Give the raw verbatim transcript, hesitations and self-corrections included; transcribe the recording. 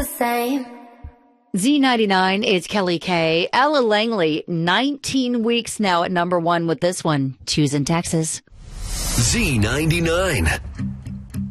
same. Z ninety-nine is Kelly K. Ella Langley, nineteen weeks now at number one with this one. Choose in Texas. Z ninety-nine.